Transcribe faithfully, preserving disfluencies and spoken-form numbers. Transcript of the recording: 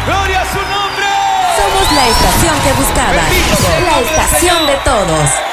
¡Gloria a su nombre! Somos la estación que buscabas. La estación de todos.